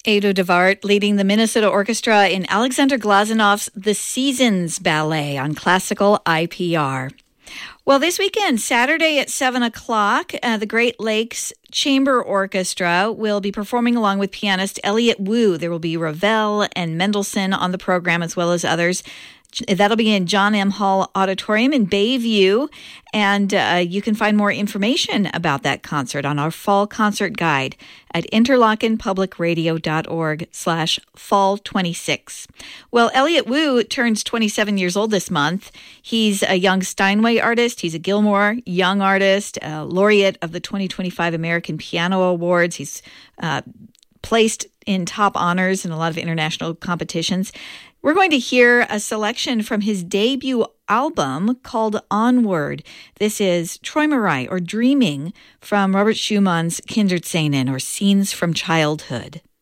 Edo Devart leading the Minnesota Orchestra in Alexander Glazanov's The Seasons Ballet on classical IPR. Well, this weekend, Saturday at 7 o'clock, the Great Lakes Chamber Orchestra will be performing along with pianist Elliott Wu. There will be Ravel and Mendelssohn on the program, as well as others. That'll be in John M. Hall Auditorium in Bayview. And you can find more information about that concert on our fall concert guide at interlochenpublicradio.org/fall26. Well, Elliott Wu turns 27 years old this month. He's a young Steinway artist. He's a Gilmore Young artist, a laureate of the 2025 American Piano Awards. He's placed in top honors in a lot of international competitions. We're going to hear a selection from his debut album called Onward. This is Träumerei, or Dreaming, from Robert Schumann's Kinderscenen, or Scenes from Childhood.